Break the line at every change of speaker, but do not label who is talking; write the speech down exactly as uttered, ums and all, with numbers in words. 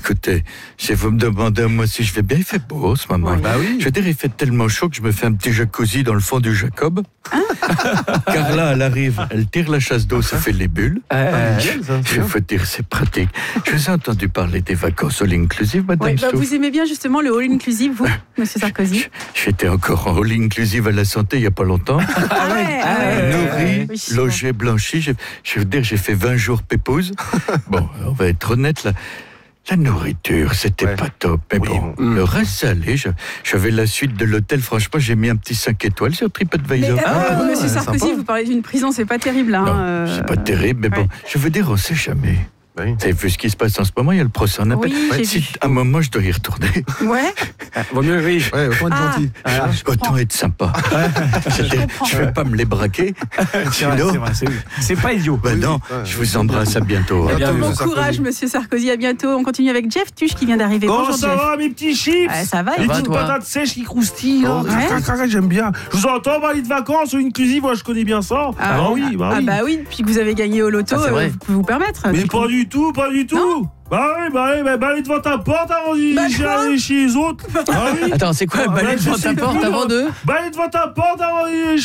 écoutez, si vous me demandez à moi si je vais bien, il fait beau en ce moment.
Oui. Bah oui.
Je veux dire, il fait tellement chaud que je me fais un petit jacuzzi dans le fond du Jacob. Carla, elle arrive, elle tire la chasse d'eau, ça fait les bulles.
Euh,
Je veux dire, c'est pratique. Je vous ai entendu parler des vacances all inclusive, madame
Oui, bah,
Stouff.
vous aimez bien justement le all inclusive, vous, monsieur Sarkozy?
J'étais encore en all inclusive à la santé il n'y a pas longtemps.
Ah ouais, ah ouais.
Nourri,
Oui.
logé, blanchi. Je, je veux dire, j'ai fait vingt jours pépouze. Bon, on va être honnête, là. La nourriture, c'était
Ouais.
pas top. Mais
Oui.
bon,
Mm.
le reste, ça allait. Je- J'avais la suite de l'hôtel. Franchement, j'ai mis un petit cinq étoiles sur
Mais
TripAdvisor.
euh,
Ah,
monsieur
ouais,
Sarkozy,
sympa.
vous parlez d'une prison, c'est pas terrible. Hein,
Non,
euh,
c'est pas terrible, mais bon,
ouais.
je veux dire, on sait jamais.
Oui.
Vous avez vu ce qui se passe en ce moment, il y a le procès en appel.
Oui, j'ai
Si
vu.
à un moment, je dois y retourner,
Ouais.
Vaut mieux, oui. Ouais, autant être
Ah.
gentil.
Ah, je comprends.
autant être sympa. C'est-à-dire,
comprends.
je vais pas me les braquer.
C'est vrai,
Sinon,
c'est vrai, c'est- c'est pas idiot.
ben non,
Ouais.
je vous embrasse, à bientôt.
Bien,
Bon
monsieur
courage,
Sarkozy.
monsieur Sarkozy. À bientôt. On continue avec Jeff Tuche qui vient d'arriver.
Comment
Bonjour,
ça
Jeff.
va, mes petits chips?
Ouais, ça va,
Les
et
petites
toi?
patates sèches qui croustillent, là.
Ouais.
Crac, crac, crac, j'aime bien. Je vous entends parler de vacances ou inclusive, moi je connais bien ça.
Ah,
Ah, oui, bah
ah
oui.
bah oui, depuis que vous avez gagné au loto,
Ah, c'est
euh,
vrai.
vous pouvez vous permettre.
Mais
du coup.
pas du tout, pas du tout. Bah oui, bah oui, bah, bah allez devant ta porte avant d'y
Bah,
d'y
quoi
aller chez les autres. Ah oui.
Attends, c'est quoi?
Ah,
Balai
bah, je
devant
sais
ta
plus,
porte
là.
avant de...
Bah allez devant ta porte avant d'y aller chez